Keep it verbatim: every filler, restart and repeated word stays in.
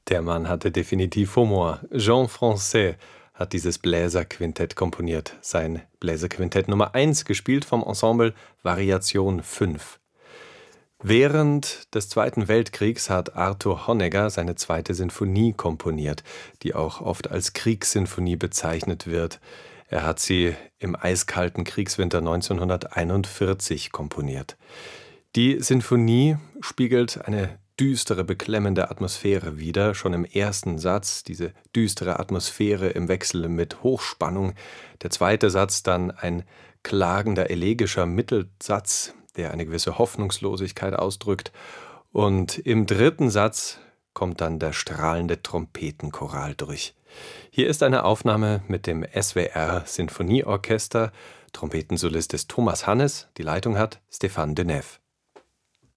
Der Mann hatte definitiv Humor. Jean Français hat dieses Bläserquintett komponiert. Sein Bläserquintett Nummer eins, gespielt vom Ensemble Variation fünf. Während des Zweiten Weltkriegs hat Arthur Honegger seine zweite Sinfonie komponiert, die auch oft als Kriegssinfonie bezeichnet wird. Er hat sie im eiskalten Kriegswinter neunzehnhunderteinundvierzig komponiert. Die Sinfonie spiegelt eine düstere, beklemmende Atmosphäre wider, schon im ersten Satz, diese düstere Atmosphäre im Wechsel mit Hochspannung. Der zweite Satz dann ein klagender, elegischer Mittelsatz, der eine gewisse Hoffnungslosigkeit ausdrückt. Und im dritten Satz kommt dann der strahlende Trompetenchoral durch. Hier ist eine Aufnahme mit dem S W R Sinfonieorchester. Trompetensolist ist Thomas Hannes, die Leitung hat Stéphane Denef.